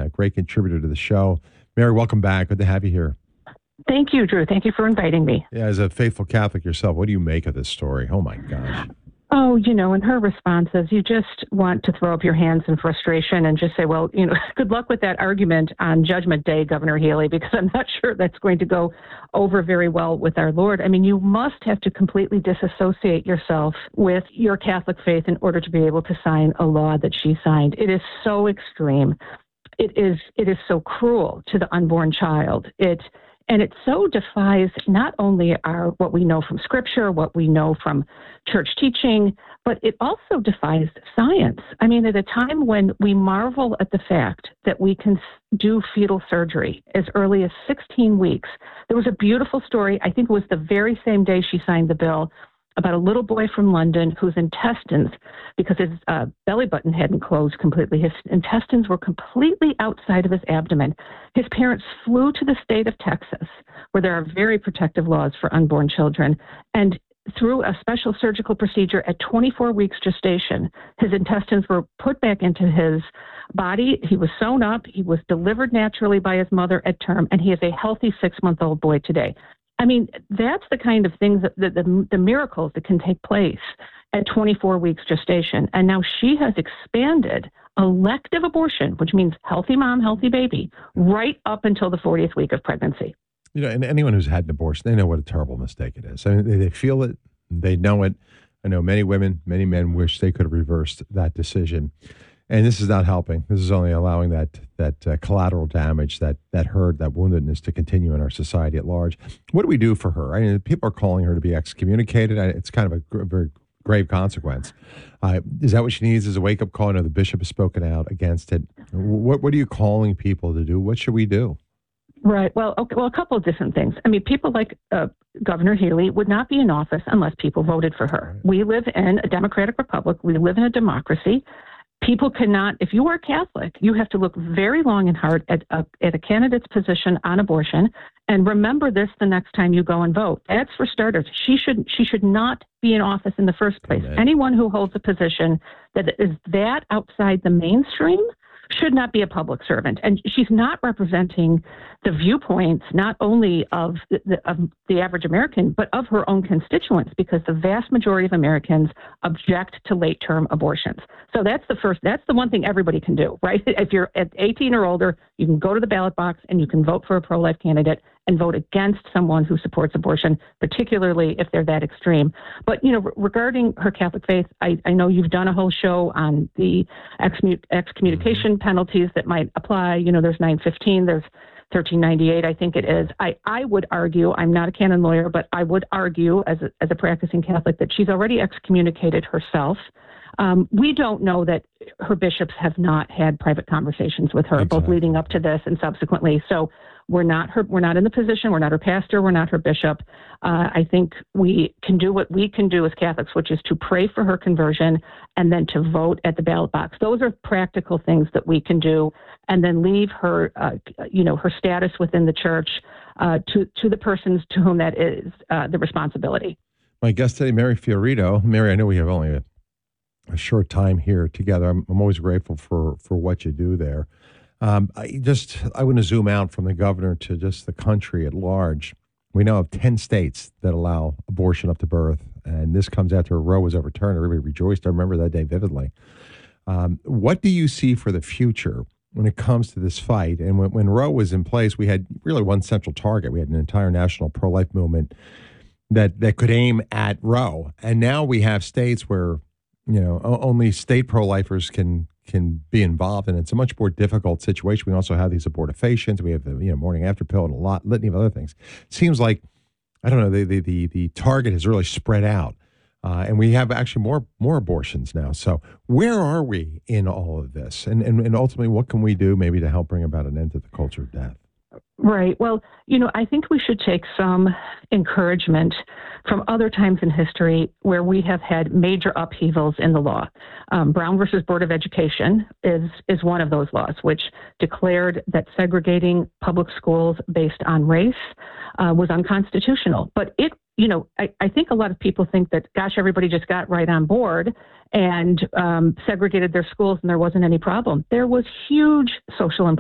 a great contributor to the show. Mary, welcome back. Good to have you here. Thank you, Drew. Thank you for inviting me. Yeah, as a faithful Catholic yourself, what do you make of this story? Oh, my gosh. Oh, in her responses, you just want to throw up your hands in frustration and just say, well, good luck with that argument on Judgment Day, Governor Healy, because I'm not sure that's going to go over very well with our Lord. I mean, you must have to completely disassociate yourself with your Catholic faith in order to be able to sign a law that she signed. It is so extreme. It is so cruel to the unborn child. And it so defies not only what we know from Scripture, what we know from church teaching, but it also defies science. I mean, at a time when we marvel at the fact that we can do fetal surgery as early as 16 weeks, there was a beautiful story, I think it was the very same day she signed the bill, about a little boy from London whose intestines, because his belly button hadn't closed completely, his intestines were completely outside of his abdomen. His parents flew to the state of Texas, where there are very protective laws for unborn children, and through a special surgical procedure at 24 weeks gestation, his intestines were put back into his body. He was sewn up. He was delivered naturally by his mother at term, and he is a healthy 6-month-old boy today. I mean, that's the kind of things that the miracles that can take place at 24 weeks gestation. And now she has expanded elective abortion, which means healthy mom, healthy baby, right up until the 40th week of pregnancy. And anyone who's had an abortion, they know what a terrible mistake it is. I mean, they feel it, they know it. I know many women, many men wish they could have reversed that decision. And this is not helping. This is only allowing that collateral damage, that hurt, that woundedness to continue in our society at large. What do we do for her? I mean, people are calling her to be excommunicated. It's kind of a very grave consequence. Is that what she needs? Is a wake-up call? I know the bishop has spoken out against it. What are you calling people to do? What should we do? Right. Well, okay, a couple of different things. I mean, people like Governor Healy would not be in office unless people voted for her. Right. We live in a democratic republic. We live in a democracy. People cannot, if you are Catholic, you have to look very long and hard at a candidate's position on abortion. And remember this the next time you go and vote. That's for starters. She should not be in office in the first place. Amen. Anyone who holds a position that is that outside the mainstream should not be a public servant. And she's not representing the viewpoints not only of the average American, but of her own constituents, because the vast majority of Americans object to late-term abortions. So that's the one thing everybody can do, right? If you're at 18 or older, you can go to the ballot box and you can vote for a pro-life candidate and vote against someone who supports abortion, particularly if they're that extreme. But, regarding her Catholic faith, I know you've done a whole show on the excommunication penalties that might apply. There's 915, there's 1398, I think it is. I would argue, I'm not a canon lawyer, but I would argue as a practicing Catholic that she's already excommunicated herself. We don't know that her bishops have not had private conversations with her, exactly, both leading up to this and subsequently. So we're not in the position. We're not her pastor. We're not her bishop. I think we can do what we can do as Catholics, which is to pray for her conversion and then to vote at the ballot box. Those are practical things that we can do, and then leave her, her status within the church to the persons to whom that is the responsibility. My guest today, Mary Fiorito. Mary, I know we have only a short time here together. I'm always grateful for what you do there. I want to zoom out from the governor to just the country at large. We now have 10 states that allow abortion up to birth, and this comes after Roe was overturned. Everybody rejoiced. I remember that day vividly. What do you see for the future when it comes to this fight? And when Roe was in place, we had really one central target. We had an entire national pro-life movement that could aim at Roe. And now we have states where only state pro-lifers can be involved, and it's a much more difficult situation. We also have these abortifacients. We have the morning after pill and a litany of other things. It seems like, I don't know, the target has really spread out, and we have actually more abortions now. So where are we in all of this, and ultimately what can we do maybe to help bring about an end to the culture of death? Right. Well, I think we should take some encouragement from other times in history where we have had major upheavals in the law. Brown versus Board of Education is one of those laws, which declared that segregating public schools based on race was unconstitutional. But I think a lot of people think that, gosh, everybody just got right on board and segregated their schools and there wasn't any problem. There was huge social and